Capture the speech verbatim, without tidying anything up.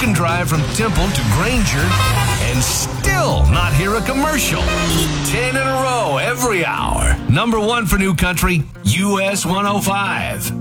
can drive from Temple to Granger and still not hear a commercial. Ten in a row every hour. Number one for New Country, U S one oh five.